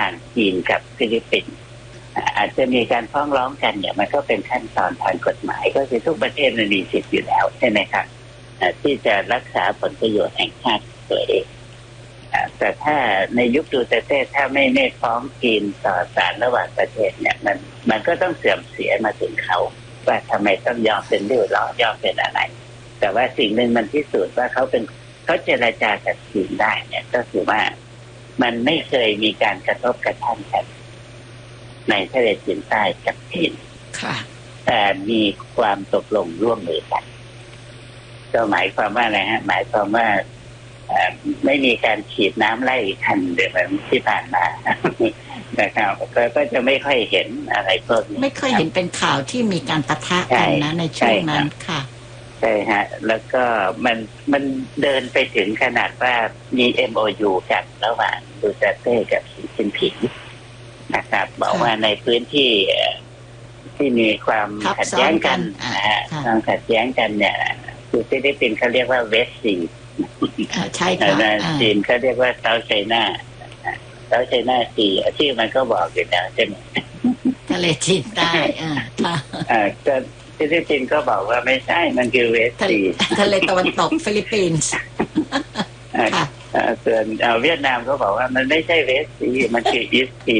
างจีนกับฟิลิปปินส์อาจจะมีการฟ้องร้องกันเนี่ยมันก็เป็นขั้นตอนทางกฎหมายก็คือทุกประเทศมันมีสิทธิ์อยู่แล้วใช่ไหมครับที่จะรักษาผลประโยชน์แห่งชาติตัวเองแต่ถ้าในยุคดูเตเต้ถ้าไม่ฟ้องจีนต่อศาลระหว่างประเทศเนี่ยมันก็ต้องเสื่อมเสียมาถึงเขาว่าทำไมต้องยอมเป็นริ้วล้อยอมเป็นอะไรแต่ว่าสิ่งหนึ่งมันพิสูจน์ว่าเขาเจรจากับจีนได้เนี่ยก็คือว่ามันไม่เคยมีการกระทบกระทั่งกันในทะเลจีนใต้กับจีนแต่มีความตกลงร่วมมือกันก็หมายความว่าอะไรฮะหมายความว่าไม่มีการฉีดน้ำไล่กันเดี๋ยวแบบที่ผ่านมานะครับก็จะไม่ค่อยเห็นอะไรพวกนี้ไม่ค่อยเห็นเป็นข่าวที่มีการปะทะกันนะในช่วงนั้นค่ะใช่ฮะแล้วก็มันเดินไปถึงขนาดว่ามี MOU กันระหว่างดูเตเต้กับสีจิ้นผิงนะครับบอกว่าในพื้นที่ที่มีความขัดแย้งกันความขัดแย้งกันเนี่ยคือฟิลิปปินส์เขาเรียกว่าเวสต์ซีใช่ค่ะจีนเขาเรียกว่าเซาท์ไชน่าซีชื่อมันก็บอกอยู่แล้วใช่ไหมทะเลจีนใต้ก็ฟิลิปปินส์ก็บอกว่าไม่ใช่มันคือเวสต์ซีทะเลตะวันตกฟิลิปปินส์ส่วนเวียดนามก็บอกว่ามันไม่ใช่เวสต์ซีมันคืออีสต์ซี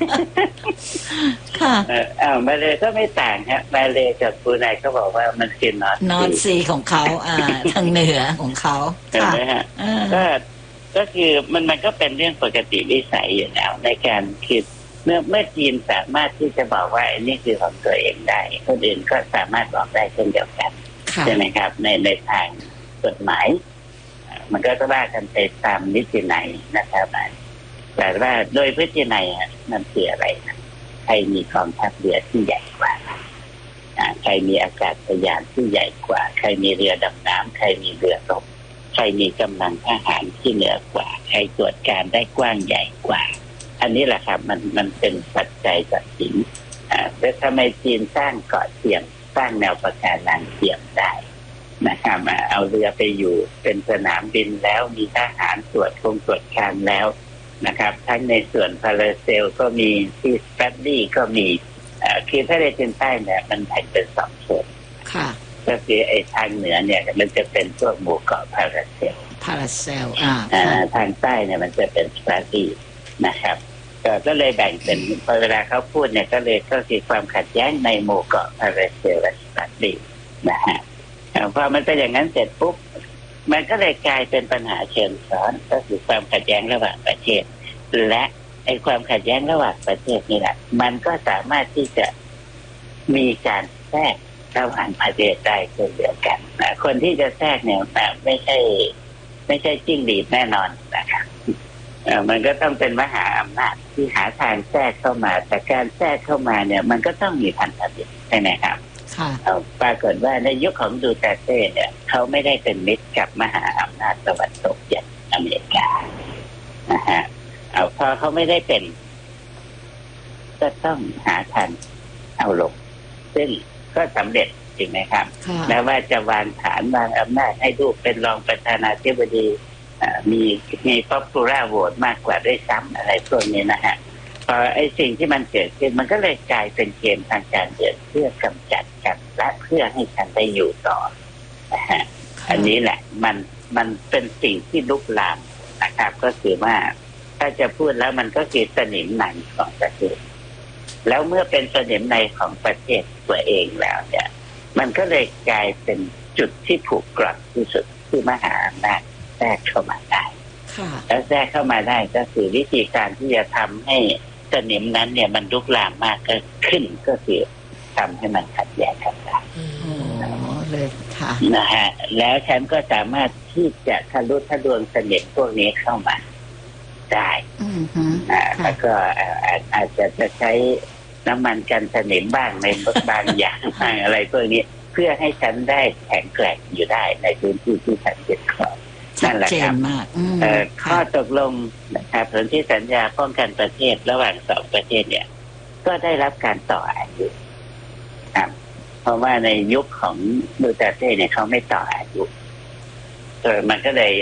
ค่ะมาเลก็ไม่ต่างฮะมาเลกับบรูไนก็บอกว่ามันคือนอร์ทซีของเขาทางเหนือของเขาใช่ไหมฮะก็คือมันก็เป็นเรื่องปกติวิสัยอยู่แล้วในการคิดเมื่อจีนสามารถที่จะบอกว่าอันนี้คือของตัวเองได้คนอื่นก็สามารถบอกได้เช่นเดียวกันใช่ไหมครับในทางกฎหมายมันก็ว่ากันไปตามนิตินัยนะครับแต่ว่าโดยพฤตินัยมันคืออะไรนะใครมีกองทัพเรือที่ใหญ่กว่าใครมีอากาศยานที่ใหญ่กว่าใครมีเรือดำน้ำใครมีเรือรบใครมีกำลังทหารที่เหนือกว่าใครตรวจการได้กว้างใหญ่กว่าอันนี้แหละครับมันเป็นปัจจัยตัดสินแล้วทำไมจีนสร้างเกาะเทียมสร้างแนวปะการังเทียมได้นะครับเอาเรือไปอยู่เป็นสนามบินแล้วมีทหารตรวจการแล้วนะครับทั้งในส่วนพาราเซลก็มีที่สแปดดี้ก็มีคือทะเลจีนใต้เนี่ยมันแบ่งเป็นสองส่วนก็คือไอ้ทางเหนือเนี่ยมันจะเป็นพวกหมู่เกาะพาราเซลทางใต้เนี่ยมันจะเป็นสแปดดี้นะครับก็เลยแบ่งเป็นพอเวลาเขาพูดเนี่ยก็คือความขัดแย้งในหมู่เกาะพาราเซลและสแปดดี้นะฮะพอมันเป็นอย่างนั้นเสร็จปุ๊บมันก็เลยกลายเป็นปัญหาเชิงซ้อนก็คือความขัดแย้งระหว่างประเทศและไอ้ความขัดแย้งระหว่างประเทศนี่แหละมันก็สามารถที่จะมีการแทรกระหว่างประเทศได้เช่นเดียวกันคนที่จะแทรกเนี่ยไม่ใช่จิ้งหรีดแน่นอนนะครับมันก็ต้องเป็นมหาอำนาจที่หาทางแทรกเข้ามาแต่การแทรกเข้ามาเนี่ยมันก็ต้องมีพันธมิตรใช่ไหมครับปรากฏว่าในยุคของดูเตเต้เนี่ยเขาไม่ได้เป็นมิตรกับมหาอำนาจตะวันตกอย่างอเมริกานะฮะพอเขาไม่ได้เป็นก็ต้องหาทางเอาลงซึ่งก็สำเร็จจริงไหมครับแม้ว่าจะวางฐานวางอำนาจให้ลูกเป็นรองประธานาธิบดีมีpopular vote มากกว่าด้วยซ้ำอะไรพวกนี้นะฮะพอไอ้สิ่งที่มันเกิดขึ้นมันก็เลยกลายเป็นเกมทางการเมืองเพื่อกำจัดกันและเพื่อให้ฉันได้อยู่ต่อนะฮะอันนี้แหละมันเป็นสิ่งที่ลุกลามนะครับก็คือว่าถ้าจะพูดแล้วมันก็คือสนิมในของประเทศแล้วเมื่อเป็นสนิมในของประเทศตัวเองแล้วเนี่ยมันก็เลยกลายเป็นจุดที่ผูกกร่อนที่สุดที่มหาอำนาจแทรกเข้ามาได้แล้วแทรกเข้ามาได้ก็คือวิธีการที่จะทำให้สนิมนั้นเนี่ยมันลุกลามมากขึ้นก็คือทำให้มันขัดแย้งกันได้เลยค่ะนะฮะแล้วฉันก็สามารถที่จะทะลุทะลวงสนิมพวกนี้เข้ามาได้แล้วก็อาจจะใช้น้ำมันกันสนิมบ้างในบางอย่างบ้างอะไรพวกนี้เพื่อให้ฉันได้แข็งแกร่งอยู่ได้ในพื้นที่ที่ฉันยึดครองนั่นแหละครับข้อตกลงนะครับสนธิสัญญาป้องกันประเทศระหว่างสองประเทศเนี่ยก็ได้รับการต่ออายุครับเพราะว่าในยุคของดูเตเต้เนี่ยเขาไม่ต่ออายุมันก็เลย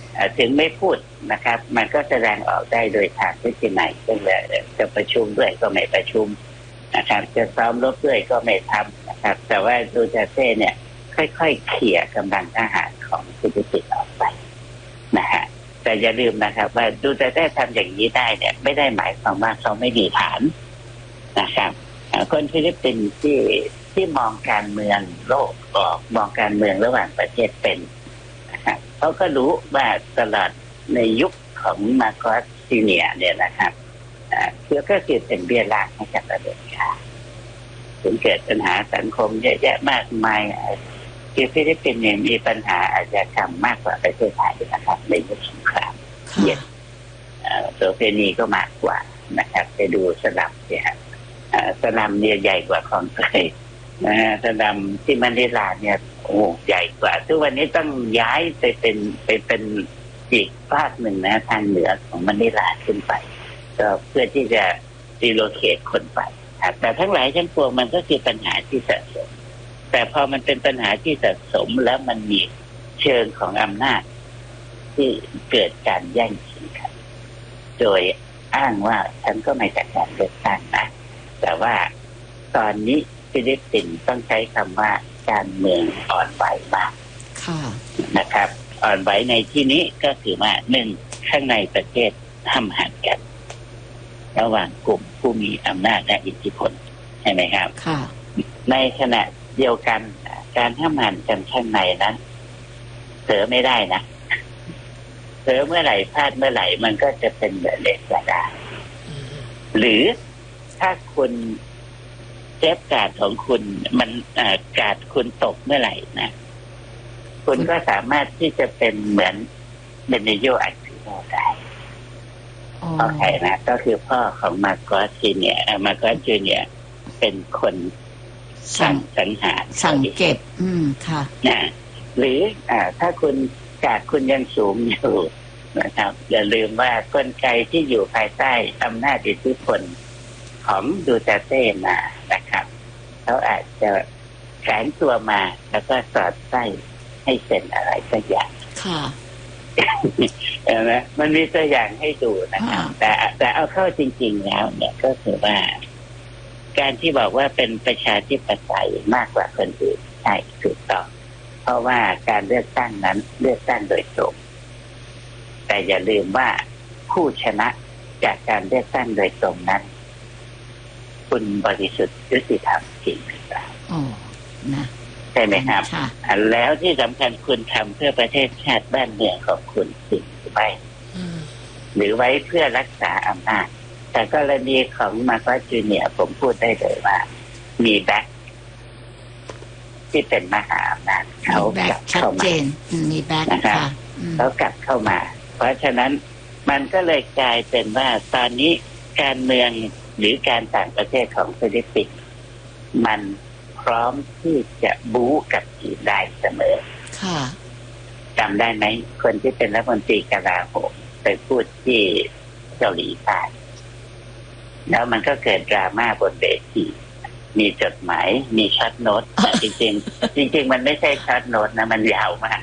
ถึงไม่พูดนะครับมันก็แสดงออกได้โดยทางวิธีไหนเช่นจะประชุมด้วยก็ไม่ประชุมนะครับจะซ้อมรบด้วยก็ไม่ทำนะครับแต่ว่าดูเตเต้เนี่ยค่อยๆเขี่ยกำลังทหารของฟิลิปปินส์ออกไปนะฮะแต่อย่าลืมนะครับว่าดูเตเต้ทำอย่างนี้ได้เนี่ยไม่ได้หมายความว่าเขาไม่มีฐานนะครับคนฟิลิปปินส์ที่มองการเมืองโลกออกมองการเมืองระหว่างประเทศเป็นนะครับเขาก็รู้ว่าตลอดในยุคของมาโกสจูเนียร์เนี่ยนะครับก็คือเป็นเบี้ยล่างให้กับประเทศค่ะถึงเกิดปัญหาสังคมเยอะแยะมากมายคือฟิลิปปินส์เนี่ยมีปัญหาอาชญากรรมมากกว่าประเทศไทยนะครับในยุคสงครามเย็นโสเภณีก็มากกว่านะครับไปดูสลับเนี่ยสลัมเนี่ยใหญ่กว่าคลองเตยสลัมที่มะนิลาเนี่ยโอ้ใหญ่กว่าทุกวันนี้ต้องย้ายไปเป็นอีกภาคหนึ่งนะทางเหนือของมะนิลาขึ้นไปก็เพื่อที่จะรีโลเคทคนไปแต่ทั้งหลายทั้งปวงมันก็คือปัญหาที่สะสมแต่พอมันเป็นปัญหาที่สะสมแล้วมันมีเชิงของอำนาจที่เกิดการแย่งชิงกันโดยอ้างว่าฉันก็ไม่จัดการเลือกตั้งนะแต่ว่าตอนนี้ฟิลิปปินส์ต้องใช้คำว่าการเมืองอ่อนไหวมากนะครับอ่อนไหวในที่นี้ก็คือว่าหนึ่งข้างในประเทศห้ามหันกันระหว่างกลุ่มผู้มีอำนาจและอิทธิพลใช่ไหมครับในขณะเดียวกันการห้ามหันกันข้างในนั้นเผลอไม่ได้นะเผลอเมื่อไหร่พลาดเมื่อไหร่มันก็จะเป็นแบบเล็กกระดาษหรือถ้าคุณเซฟการ์ดของคุณมันการ์ดคุณตกเมื่อไหร่นะคุณก็สามารถที่จะเป็นเหมือนเบเนโยอันซิโนได้พ่อใครนะก็คือพ่อของมาโกสจูเนียร์เป็นคนสังหารสั่งเก็บค่ะนะหรือถ้าคุณการ์ดคุณยังสูงอยู่นะครับอย่าลืมว่ากลไกที่อยู่ภายใต้อำนาจอิทธิพลของดูเตเต้มานะครับเขาอาจจะแฝงตัวมาแล้วก็สอดไส้ให้เป็นอะไรสักอย่างค่ะเห็นไหมมันมีตัวอย่างให้ดูนะครับแต่เอาเข้าจริงๆแล้วเนี่ยก็คือว่าการที่บอกว่าเป็นประชาธิปไตยมากกว่าคนอื่นใช่ถูกต้องเพราะว่าการเลือกตั้งนั้นเลือกตั้งโดยตรงแต่อย่าลืมว่าผู้ชนะจากการเลือกตั้งโดยตรงนั้นคุณบริสุทธิ์ยุติธรรมจริงหรือเปล่านะใช่ไหมครับแล้วที่สำคัญคุณทำเพื่อประเทศชาติบ้านเมืองของคุณจริงหรือไม่หรือไว้เพื่อรักษาอำนาจแต่กรณีของมาโกสจูเนียร์ผมพูดได้เลยว่ามีแบ็คที่เป็นมหาอำนาจเขากลับเข้ามามีแบ็คนะครับเขากลับเข้ามาเพราะฉะนั้นมันก็เลยกลายเป็นว่าตอนนี้การเมืองหรือการต่างประเทศของฟิลิปปินส์มันพร้อมที่จะบู๊กับจีนได้เสมอจำได้ไหมคนที่เป็นรัฐมนตรีกลาโหมไปพูดที่เกาหลีใต้แล้วมันก็เกิดดราม่าบนเวทีมีจดหมายมีช็อตโน้ตจริงมันไม่ใช่ช็อตโน้ตนะมันยาวมาก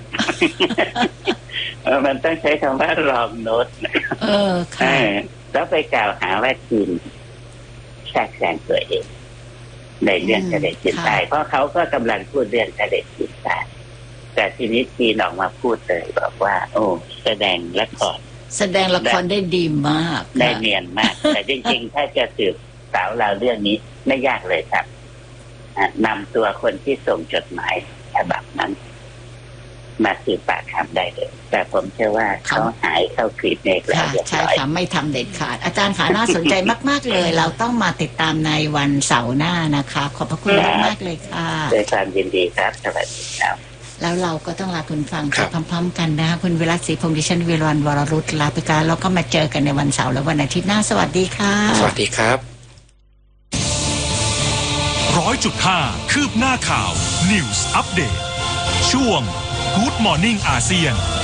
มันต้องใช้คำว่ารองโน้ตแล้วไปกล่าวหาว่าจีนแทรกแซงตัวเองในเรื่องทะเลจีนใต้เพราะเขาก็กำลังพูดเรื่องทะเลจีนใต้แต่ทีนี้จีนออกมาพูดเลยบอกว่าโอ้แสดงละครได้ดีมากได้เนียนมากแต่จริงๆถ้าจะสืบสาวเราเรื่องนี้ไม่ยากเลยครับนำตัวคนที่ส่งจดหมายฉบับนั้นมาสืบปากคำได้เลยแต่ผมเชื่อว่าเขาหายเข้ากรีบเมฆแล้วใช่ค่ะไม่ทำเด็ดขาดอาจารย์ขาน่าสนใจมากๆเลยเราต้องมาติดตามในวันเสาร์หน้านะคะขอบพระคุณมากเลยค่ะด้วยความยินดีครับสวัสดีครับแล้วเราก็ต้องลาคุณฟังไปพร้อมๆกันนะคุณวิรัตศรีพงษ์ดิฉันวิรวรรณวรรุตลาไปกันแล้วก็มาเจอกันในวันเสาร์และวันอาทิตย์หน้าสวัสดีค่ะสวัสดีครับ 100.5 คืบหน้าข่าว News Update ช่วง Good Morning อาเซียน